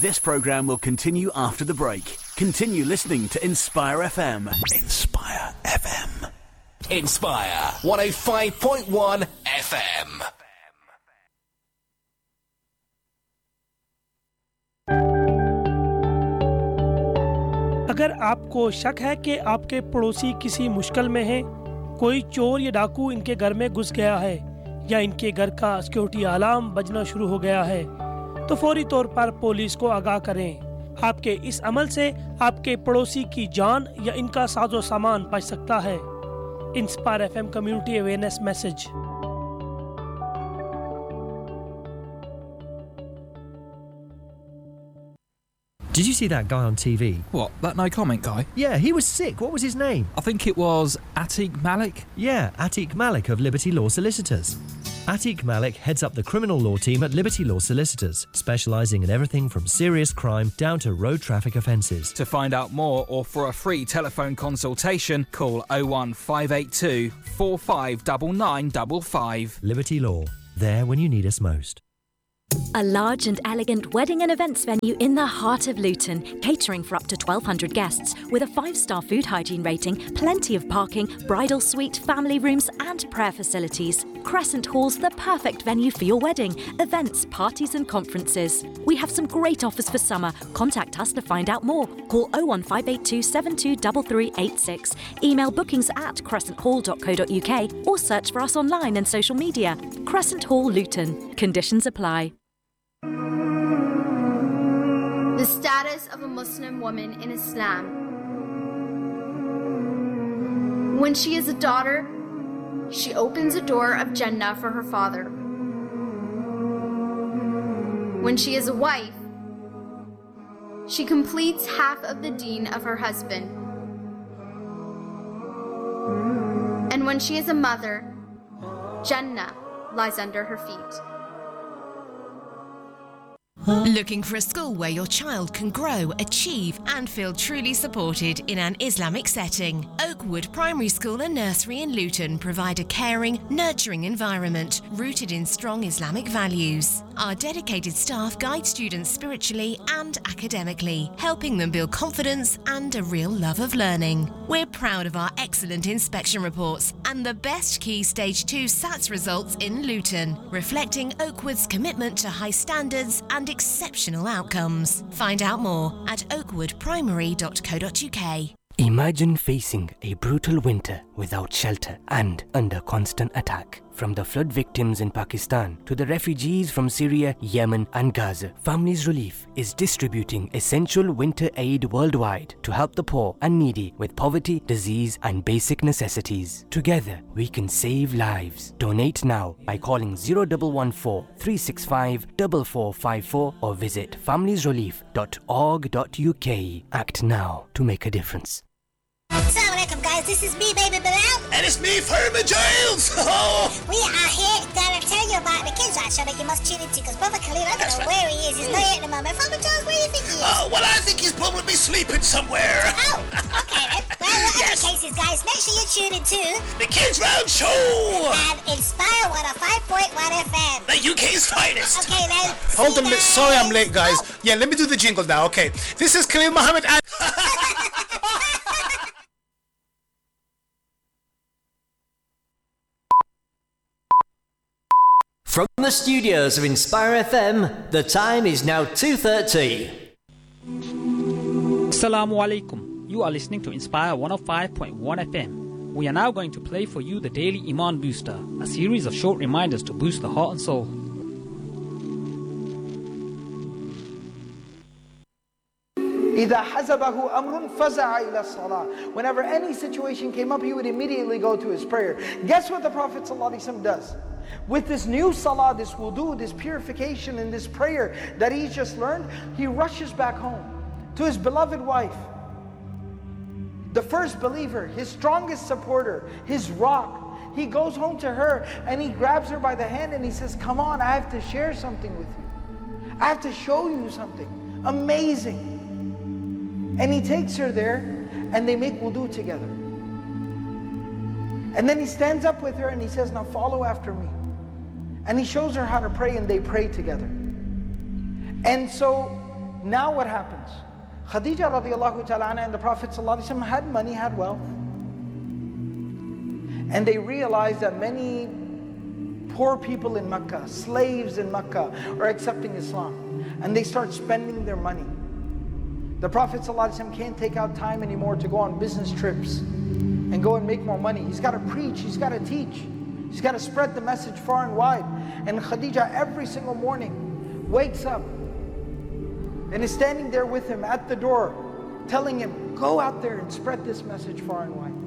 This programme will continue after the break. Continue listening to Inspire FM. Inspire FM. Inspire 105.1 FM. अगर आपको शक है कि आपके पड़ोसी किसी मुश्किल में हैं, कोई चोर या डाकू इनके घर में घुस गया है या इनके घर का सिक्योरिटी अलार्म बजना शुरू हो गया है, तो फौरी तौर पर पुलिस को आगाह करें। आपके इस अमल से आपके पड़ोसी की जान या इनका साजो सामान बच सकता है। Inspire FM community awareness message. Did you see that guy on TV? What, that no comment guy? Yeah, he was sick. What was his name? I think it was Atiq Malik. Yeah, Atiq Malik of Liberty Law Solicitors. Atiq Malik heads up the criminal law team at Liberty Law Solicitors, specialising in everything from serious crime down to road traffic offences. To find out more or for a free telephone consultation, call 01582 459955. Liberty Law, there when you need us most. A large and elegant wedding and events venue in the heart of Luton, catering for up to 1,200 guests, with a 5-star food hygiene rating, plenty of parking, bridal suite, family rooms and prayer facilities. Crescent Hall's the perfect venue for your wedding, events, parties and conferences. We have some great offers for summer. Contact us to find out more. Call 01582 723386. Email bookings@crescenthall.co.uk or search for us online and social media. Crescent Hall Luton. Conditions apply. The status of a Muslim woman in Islam. When she is a daughter, she opens a door of Jannah for her father. When she is a wife, she completes half of the deen of her husband. And when she is a mother, Jannah lies under her feet. Looking for a school where your child can grow, achieve and feel truly supported in an Islamic setting? Oakwood Primary School and Nursery in Luton provide a caring, nurturing environment rooted in strong Islamic values. Our dedicated staff guide students spiritually and academically, helping them build confidence and a real love of learning. We're proud of our excellent inspection reports and the best Key Stage 2 SATS results in Luton, reflecting Oakwood's commitment to high standards and exceptional outcomes. Find out more at oakwoodprimary.co.uk. Imagine facing a brutal winter without shelter and under constant attack. From the flood victims in Pakistan to the refugees from Syria, Yemen and Gaza, Families Relief is distributing essential winter aid worldwide to help the poor and needy with poverty, disease and basic necessities. Together, we can save lives. Donate now by calling 0114 365 4454 or visit familiesrelief.org.uk. Act now to make a difference. Assalamualaikum guys, this is me, Baby Bilal. And it's me, Furman Giles. We are here to tell you about the kids right show that you must tune into, because Brother Khalil, I don't know where he is. He's not here at the moment. Furman Giles, where do you think he is? Well, I think he's probably sleeping somewhere. Oh, okay then. Well, whatever the case is, guys, make sure you tune into The Kids Round Show and Inspire 105.1 FM. The UK's finest. Okay then. Hold on a minute, sorry I'm late guys. Yeah, let me do the jingle now, okay. This is Khalil Muhammad and... From the studios of Inspire FM, the time is now 2:30. Assalamu alaikum. You are listening to Inspire 105.1 FM. We are now going to play for you the Daily Iman Booster, a series of short reminders to boost the heart and soul. Whenever any situation came up, he would immediately go to his prayer. Guess what the Prophet ﷺ does? With this new salah, this wudu, this purification and this prayer that he's just learned, he rushes back home to his beloved wife, the first believer, his strongest supporter, his rock. He goes home to her and he grabs her by the hand and he says, come on, I have to share something with you. I have to show you something amazing. And he takes her there and they make wudu together. And then he stands up with her and he says, now follow after me. And he shows her how to pray and they pray together. And so Now what happens? Khadija radiallahu ta'ala anha and the Prophet ﷺ had money, had wealth. And they realized that many poor people in Mecca, slaves in Mecca, are accepting Islam. And they start spending their money. The Prophet ﷺ can't take out time anymore to go on business trips and go and make more money. He's got to preach, he's got to teach. He's got to spread the message far and wide. And Khadija every single morning wakes up and is standing there with him at the door, telling him, go out there and spread this message far and wide.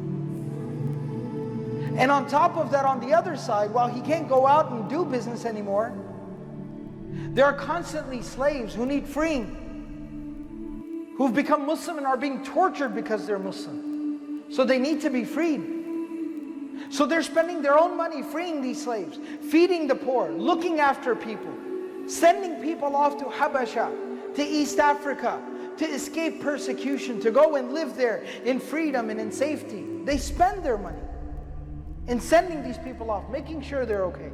And on top of that, on the other side, while he can't go out and do business anymore, there are constantly slaves who need freeing, who've become Muslim and are being tortured because they're Muslim. So they need to be freed. So they're spending their own money freeing these slaves, feeding the poor, looking after people, sending people off to Habasha, to East Africa, to escape persecution, to go and live there in freedom and in safety. They spend their money in sending these people off, making sure they're okay.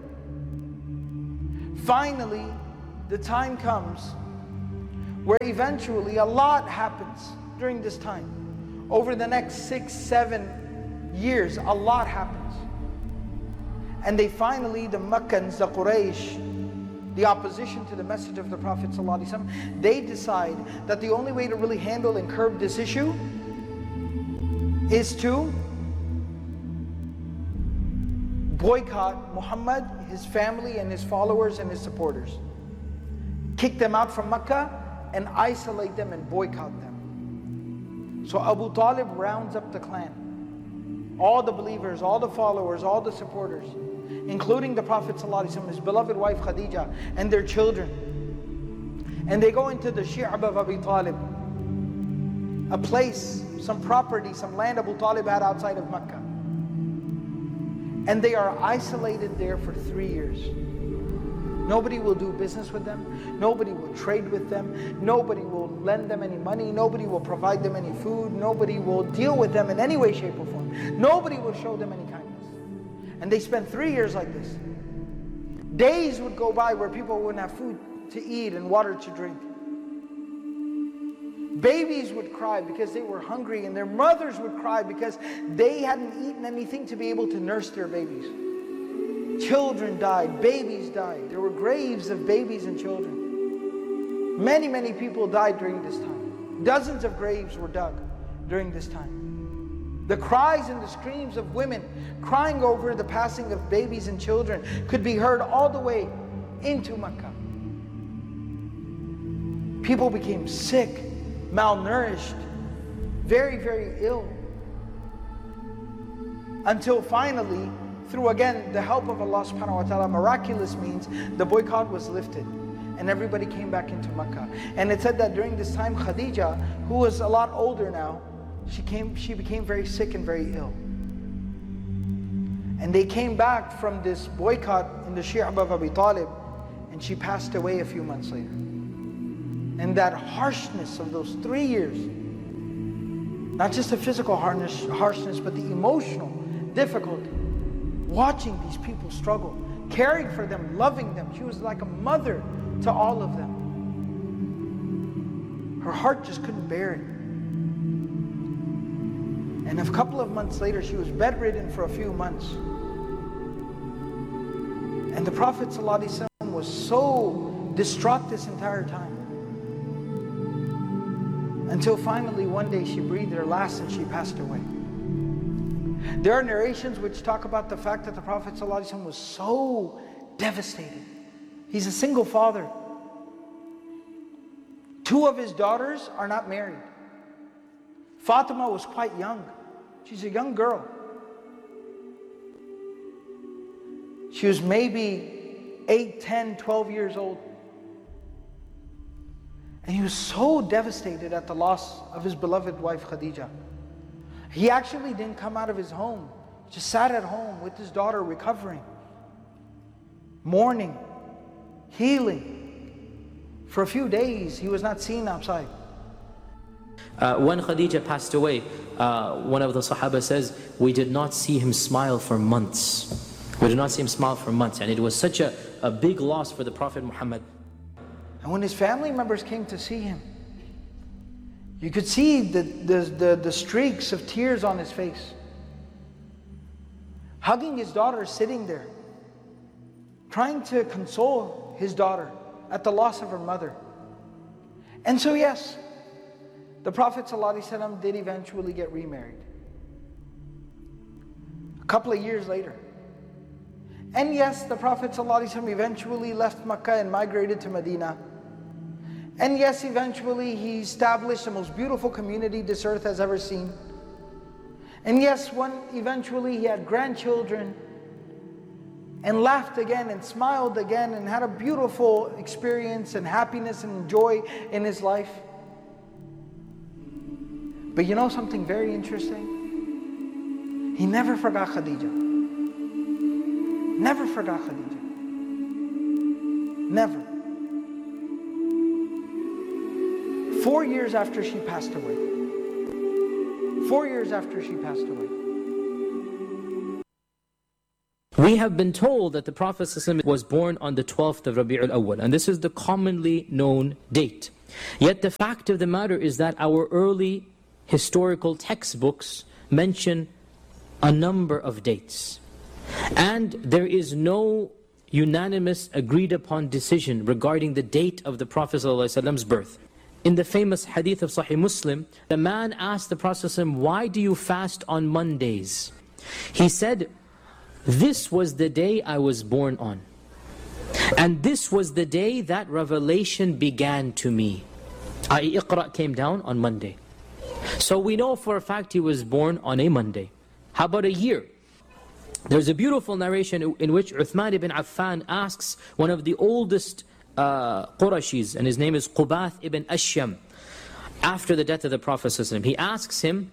Finally, the time comes where eventually a lot happens during this time. Over the next 6-7 years, a lot happens. And they finally, the Meccans, the Quraysh, the opposition to the message of the Prophet ﷺ, they decide that the only way to really handle and curb this issue is to boycott Muhammad, his family, and his followers and his supporters. Kick them out from Mecca and isolate them and boycott them. So Abu Talib rounds up the clan, all the believers, all the followers, all the supporters, including the Prophet ﷺ, his beloved wife Khadija, and their children. And they go into the Shi'ab of Abu Talib, a place, some property, some land Abu Talib had outside of Mecca. And they are isolated there for 3 years. Nobody will do business with them. Nobody will trade with them. Nobody will lend them any money. Nobody will provide them any food. Nobody will deal with them in any way, shape, or form. Nobody will show them any kindness. And they spent 3 years like this. Days would go by where people wouldn't have food to eat and water to drink. Babies would cry because they were hungry, and their mothers would cry because they hadn't eaten anything to be able to nurse their babies. Children died, babies died. There were graves of babies and children. Many, many people died during this time. Dozens of graves were dug during this time. The cries and the screams of women crying over the passing of babies and children could be heard all the way into Mecca. People became sick, malnourished, very, very ill. Until finally, through again the help of Allah subhanahu wa ta'ala, miraculous means, the boycott was lifted and everybody came back into Mecca. And it said that during this time, Khadija, who was a lot older now, she became very sick and very ill. And they came back from this boycott in the Shi'ab of Abu Talib, and she passed away a few months later. And that harshness of those 3 years, not just the physical harshness, but the emotional difficulty, watching these people struggle, caring for them, loving them. She was like a mother to all of them. Her heart just couldn't bear it. And a couple of months later, she was bedridden for a few months. And the Prophet ﷺ was so distraught this entire time. Until finally one day she breathed her last and she passed away. There are narrations which talk about the fact that the Prophet ﷺ was so devastated. He's a single father. 2 of his daughters are not married. Fatima was quite young. She's a young girl. She was maybe 8, 10, 12 years old. And he was so devastated at the loss of his beloved wife Khadija. He actually didn't come out of his home. Just sat at home with his daughter recovering, mourning, healing. For a few days he was not seen outside. When Khadija passed away, one of the Sahaba says, we did not see him smile for months. We did not see him smile for months. And it was such a big loss for the Prophet Muhammad. And when his family members came to see him, You could see the streaks of tears on his face. Hugging his daughter, sitting there, trying to console his daughter at the loss of her mother. And so yes, the Prophet ﷺ did eventually get remarried. A couple of years later. And yes, the Prophet ﷺ eventually left Mecca and migrated to Medina. And yes, eventually he established the most beautiful community this earth has ever seen. And yes, eventually he had grandchildren and laughed again and smiled again and had a beautiful experience and happiness and joy in his life. But you know something very interesting? He never forgot Khadija. Never forgot Khadija. Never. 4 years after she passed away. 4 years after she passed away. We have been told that the Prophet ﷺ was born on the 12th of Rabi'ul Awwal, and this is the commonly known date. Yet the fact of the matter is that our early historical textbooks mention a number of dates. And there is no unanimous agreed upon decision regarding the date of the Prophet ﷺ's birth. In the famous hadith of Sahih Muslim, the man asked the Prophet ﷺ, "Why do you fast on Mondays?" He said, "This was the day I was born on. And this was the day that revelation began to me." i.e. Iqra came down on Monday. So we know for a fact he was born on a Monday. How about a year? There's a beautiful narration in which Uthman ibn Affan asks one of the oldest Qurashis, and his name is Qubath ibn Ashyam, after the death of the Prophet ﷺ. He asks him,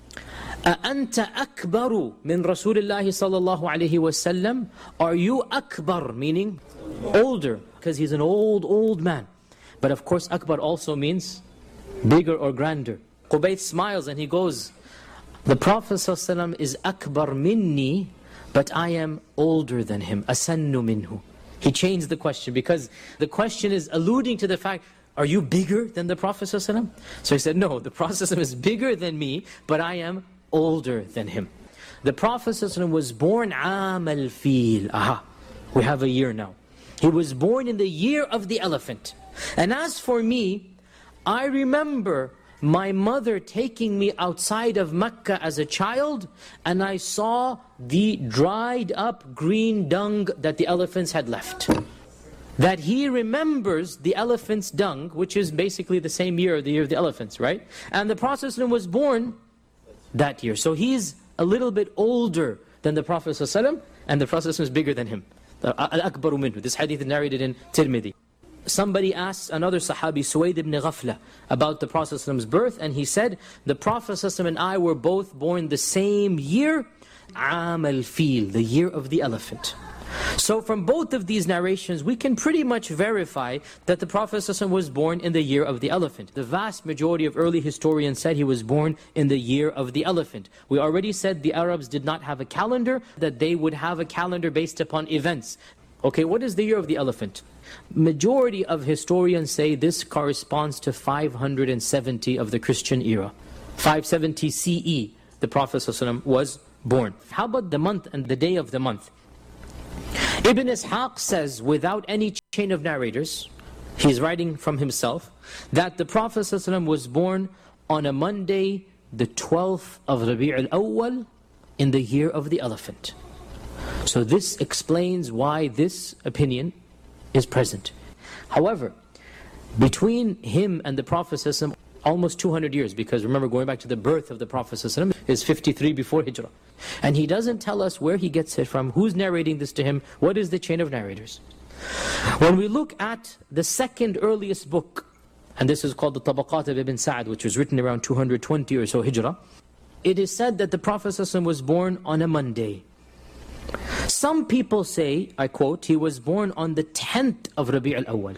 أَأَنْتَ أَكْبَرُ مِنْ رَسُولِ اللَّهِ صَلَّى اللَّهُ عَلَيْهِ وَسَلَّمْ? Are you akbar, meaning older, because he's an old man. But of course akbar also means bigger or grander. Qubayth smiles and he goes, "The Prophet ﷺ is akbar minni, but I am older than him, asannu minhu." He changed the question because the question is alluding to the fact, are you bigger than the Prophet ﷺ? So he said, no, the Prophet ﷺ is bigger than me, but I am older than him. The Prophet ﷺ was born Aam al-Fil. Aha, we have a year now. He was born in the year of the elephant. And as for me, I remember my mother taking me outside of Mecca as a child, and I saw the dried up green dung that the elephants had left. That he remembers the elephant's dung, which is basically the same year, the year of the elephants, right? And the Prophet ﷺ was born that year. So he's a little bit older than the Prophet ﷺ, and the Prophet ﷺ is bigger than him. Al-Akbaru minhu. This hadith is narrated in Tirmidhi. Somebody asked another Sahabi, Suwayd ibn Ghafla, about the Prophet ﷺ's birth, and he said, the Prophet ﷺ and I were both born the same year, Aam al-Fil, the year of the elephant. So from both of these narrations, we can pretty much verify that the Prophet ﷺ was born in the year of the elephant. The vast majority of early historians said he was born in the year of the elephant. We already said the Arabs did not have a calendar, that they would have a calendar based upon events. Okay, what is the year of the elephant? Majority of historians say this corresponds to 570 of the Christian era. 570 CE, the Prophet ﷺ was born. How about the month and the day of the month? Ibn Ishaq says, without any chain of narrators, he's writing from himself, that the Prophet ﷺ was born on a Monday, the 12th of Rabi'ul Awwal, in the year of the elephant. So this explains why this opinion is present. However, between him and the Prophet ﷺ, almost 200 years, because remember, going back to the birth of the Prophet ﷺ is 53 before Hijrah. And he doesn't tell us where he gets it from, who's narrating this to him, what is the chain of narrators. When we look at the second earliest book, and this is called the Tabaqat of Ibn Sa'd, which was written around 220 or so Hijrah, it is said that the Prophet ﷺ was born on a Monday. Some people say, I quote, he was born on the 10th of Rabi'ul Awwal.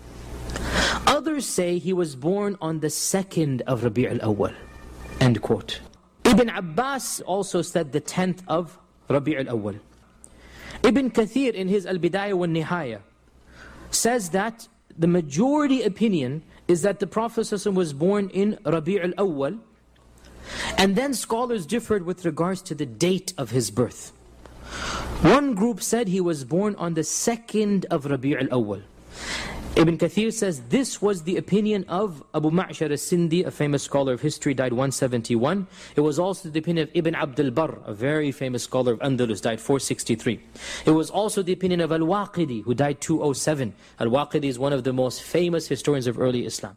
Others say he was born on the 2nd of Rabi'ul Awwal. End quote. Ibn Abbas also said the 10th of Rabi'ul Awwal. Ibn Kathir in his Al-Bidayah wa Nihaya says that the majority opinion is that the Prophet ﷺ was born in Rabi' al-Awwal, and then scholars differed with regards to the date of his birth. One group said he was born on the 2nd of Rabi' al-Awwal. Ibn Kathir says this was the opinion of Abu Ma'shar al-Sindi, a famous scholar of history, died 171. It was also the opinion of Ibn Abdul Barr, a very famous scholar of Andalus, died 463. It was also the opinion of Al-Waqidi, who died 207. Al-Waqidi is one of the most famous historians of early Islam.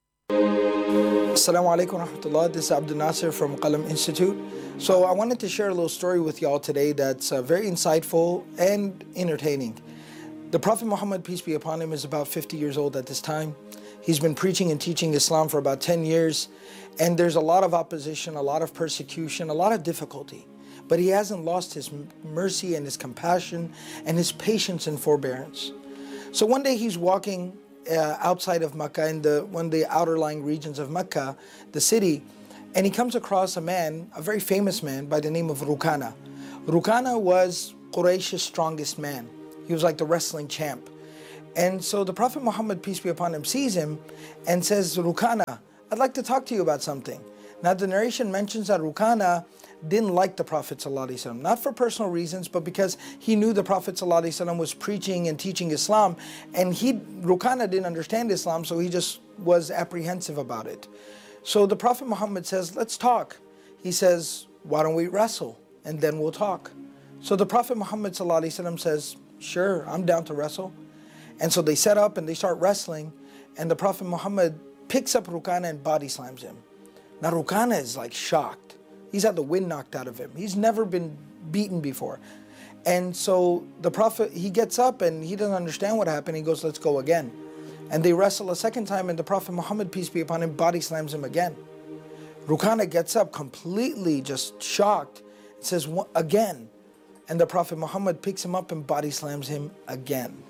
Assalamu alaikum wa rahmatullah. This is Abdul Nasir from Qalam Institute. So I wanted to share a little story with y'all today that's very insightful and entertaining. The Prophet Muhammad, peace be upon him, is about 50 years old at this time. He's been preaching and teaching Islam for about 10 years. And there's a lot of opposition, a lot of persecution, a lot of difficulty. But he hasn't lost his mercy and his compassion and his patience and forbearance. So one day he's walking outside of Mecca, in one of the outer lying regions of Mecca, the city, and he comes across a man, a very famous man by the name of Rukana. Rukana was Quraysh's strongest man. He was like the wrestling champ. And so the Prophet Muhammad, peace be upon him, sees him and says, Rukana, I'd like to talk to you about something. Now the narration mentions that Rukana didn't like the Prophet ﷺ, not for personal reasons, but because he knew the Prophet ﷺ was preaching and teaching Islam, and Rukana didn't understand Islam, so he just was apprehensive about it. So the Prophet Muhammad says, let's talk. He says, why don't we wrestle, and then we'll talk. So the Prophet Muhammad ﷺ says, sure, I'm down to wrestle. And so they set up and they start wrestling, and the Prophet Muhammad picks up Rukana and body slams him. Now Rukana is like shocked. He's had the wind knocked out of him. He's never been beaten before. And so the Prophet, he gets up and he doesn't understand what happened. He goes, let's go again. And they wrestle a second time, and the Prophet Muhammad, peace be upon him, body slams him again. Rukana gets up completely just shocked, says, again. And the Prophet Muhammad picks him up and body slams him again.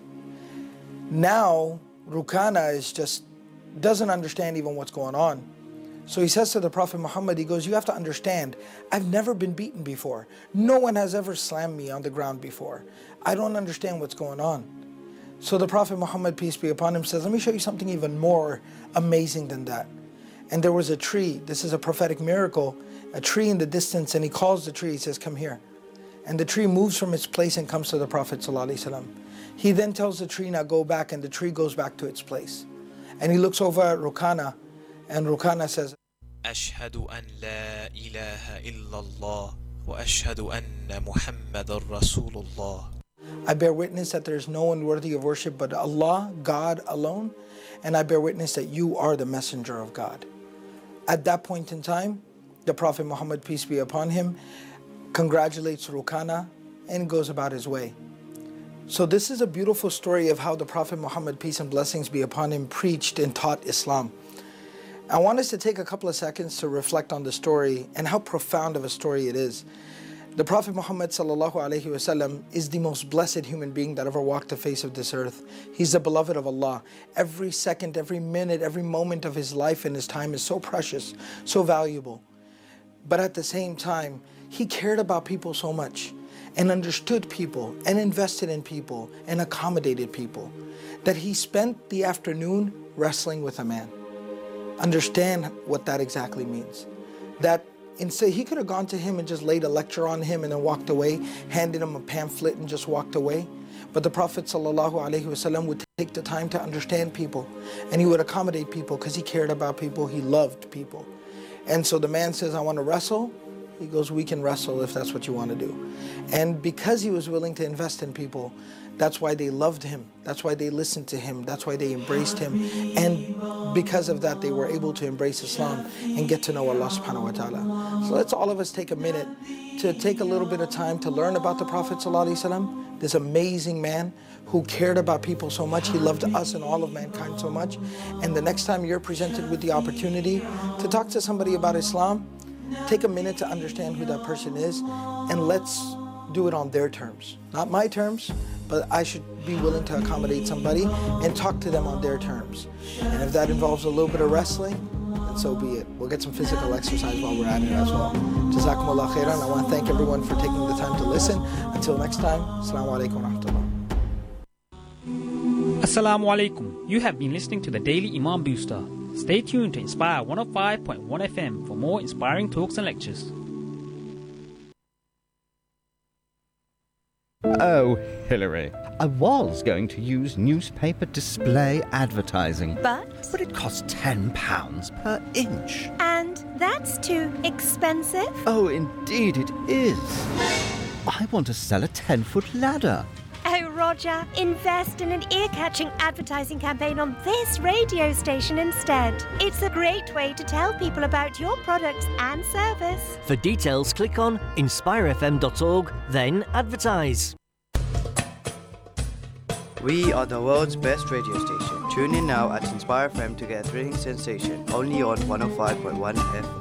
Now, Rukana doesn't understand even what's going on. So he says to the Prophet Muhammad, he goes, you have to understand, I've never been beaten before. No one has ever slammed me on the ground before. I don't understand what's going on. So the Prophet Muhammad, peace be upon him, says, let me show you something even more amazing than that. And there was a tree, this is a prophetic miracle, a tree in the distance, and he calls the tree, he says, come here. And the tree moves from its place and comes to the Prophet ﷺ. He then tells the tree, now go back, and the tree goes back to its place. And he looks over at Rukana, and Rukana says, أشهد أن لا إله إلا الله وأشهد أن محمد رسول الله. I bear witness that there is no one worthy of worship but Allah, God alone, and I bear witness that you are the messenger of God. At that point in time, the Prophet Muhammad, peace be upon him, congratulates Rukana and goes about his way. So this is a beautiful story of how the Prophet Muhammad, peace and blessings be upon him, preached and taught Islam. I want us to take a couple of seconds to reflect on the story and how profound of a story it is. The Prophet Muhammad ﷺ is the most blessed human being that ever walked the face of this earth. He's the beloved of Allah. Every second, every minute, every moment of his life and his time is so precious, so valuable. But at the same time, he cared about people so much and understood people and invested in people and accommodated people that he spent the afternoon wrestling with a man. Understand what that exactly means. That instead he could have gone to him and just laid a lecture on him and then walked away, handed him a pamphlet and just walked away. But the Prophet ﷺ would take the time to understand people, and he would accommodate people because he cared about people, he loved people. And so the man says, I want to wrestle. He goes, we can wrestle if that's what you want to do. And because he was willing to invest in people, that's why they loved him. That's why they listened to him. That's why they embraced him. And because of that, they were able to embrace Islam and get to know Allah subhanahu wa ta'ala. So let's all of us take a minute to take a little bit of time to learn about the Prophet ﷺ, this amazing man who cared about people so much. He loved us and all of mankind so much. And the next time you're presented with the opportunity to talk to somebody about Islam, take a minute to understand who that person is, and let's do it on their terms. Not my terms, but I should be willing to accommodate somebody and talk to them on their terms. And if that involves a little bit of wrestling, then so be it. We'll get some physical exercise while we're at it as well. Jazakumullah khairan. I want to thank everyone for taking the time to listen. Until next time, Assalamu alaikum wa rahmatullah. Assalamu alaikum. You have been listening to the Daily Imam Booster. Stay tuned to Inspire 105.1 FM for more inspiring talks and lectures. Oh, Hillary, I was going to use newspaper display advertising. But it costs £10 per inch. And that's too expensive? Oh, indeed it is. I want to sell a 10-foot ladder. Oh, Roger, invest in an ear-catching advertising campaign on this radio station instead. It's a great way to tell people about your products and service. For details, click on inspirefm.org, then advertise. We are the world's best radio station. Tune in now at Inspire FM to get a thrilling sensation, only on 105.1 FM.